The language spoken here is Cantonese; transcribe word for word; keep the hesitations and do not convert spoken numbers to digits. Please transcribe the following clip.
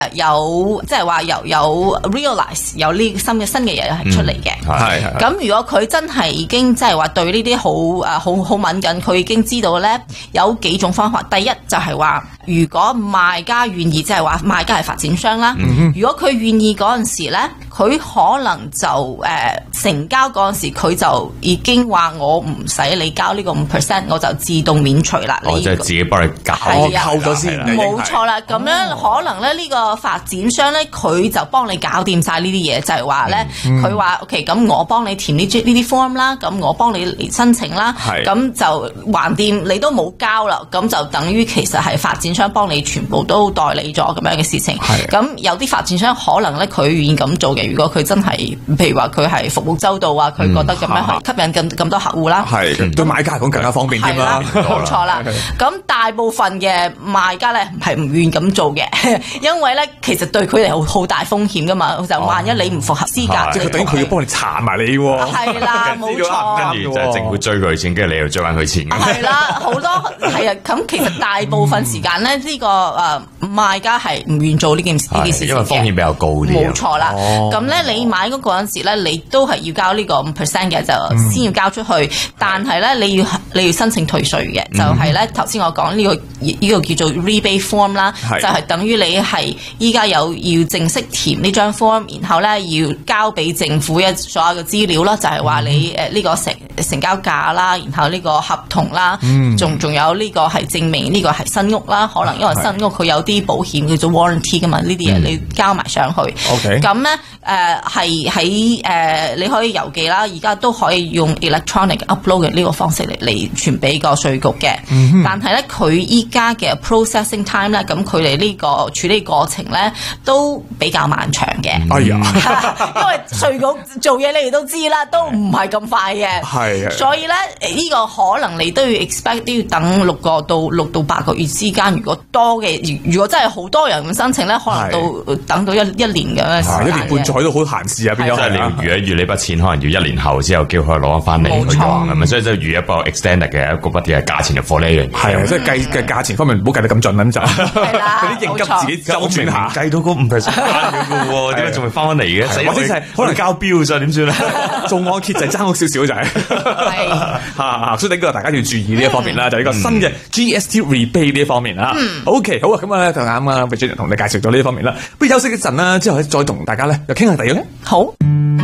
有即係話有有 realize 有呢新嘅新嘅嘢係出嚟嘅。 係係。 咁如果佢真係已經即係話對呢啲好誒好好敏感，佢已經知道咧有幾種方法。第一就係話，如果賣家願意，即係話賣家係發展商啦。嗯、如果佢願意嗰陣時咧，佢可能就誒、呃、成交嗰陣時，佢就已經話我唔使你交呢個五 percent， 我就自動免除啦。 我、哦、即係自己幫你搞， 扣咗先。 冇錯啦，咁樣、哦、可能咧呢個發展商咧，佢就幫你搞掂晒呢啲嘢，就係話咧，佢話 OK，咁我幫你填呢啲呢啲 form 啦，咁我幫你嚟申請啦，咁就橫掂你都冇交啦，咁就等於其實係發展商幫你全部都代理咗咁樣嘅事情。咁有啲發展商可能咧佢願意咁做嘅，如果佢真係譬如話佢係服務周到啊，佢覺得咁樣係吸引咁咁多客戶啦， 係對買家嚟講更加方便添啦。 冇錯啦，咁大部分嘅賣家咧係唔願意咁做嘅，因為咧其實對佢哋好好大風險噶嘛，就萬一你唔符合資格， 即係佢等於佢要幫你查埋你喎。 係啦，冇錯。 跟住就政府追佢錢，跟住你又追翻佢錢。 係啦，好多係啊，咁其實大部分時間咧呢個誒賣家係唔願做呢件呢件事情嘅， 因為風險比較高啲。 冇錯啦，咁咧你買嗰個陣時咧，你都係要交呢個五 percent 嘅，就先要交出去。但係咧你要你要申請退稅嘅，就係咧頭先我講呢個呢個叫做 rebate form 啦，就係等於你係依家有要正式填呢張 form， 然後咧要交俾政府一所有嘅資料啦，就係話你誒呢個成成交價啦，然後呢個合同啦，仲仲有呢個係證明呢個係新屋啦，可能因為新屋佢有啲保險叫做 warranty 噶嘛，呢啲嘢你交埋上去。咁咧誒係喺誒你可以郵寄啦，而家都可以用 electronic upload 嘅呢個方式嚟嚟傳俾個稅局嘅。嗯、但係咧佢依家嘅 processing time 咧，咁佢哋呢個處理過程咧都比較漫長嘅。 哎呀， 因為稅局做嘢你哋都知啦，都唔係咁快嘅。係，所以咧呢、這個可能你都要 expect 都要等六個到六到八個月之間。如果多嘅，如果真係好多人咁申請咧，可能到等到一一年咁嘅時間。 一年半載都好閒事啊，變咗。即係你預一預呢筆錢，可能要一年後之後叫佢攞翻嚟去用，咁咪所以就預一個 extended 嘅一個筆嘅價錢就 for 呢樣嘢。 係啊，即係計嘅價錢方面唔好計得咁盡啦，咁就係啦， 嗰啲應急自己周轉下， 計到嗰五 percent 嘅喎，點解仲會翻翻嚟嘅？ 或者就係可能交標咋，點算咧？做按揭就係爭好少少就係。係嚇，所以呢個大家要注意呢一方面啦，就係呢個新嘅 G S T rebate 呢一方面啦。OK，好啊，咁啊咧就啱啱 Virginia 同你介紹咗呢一方面啦。不如休息一陣啦，之後再同大家咧又傾下第二咧。 好。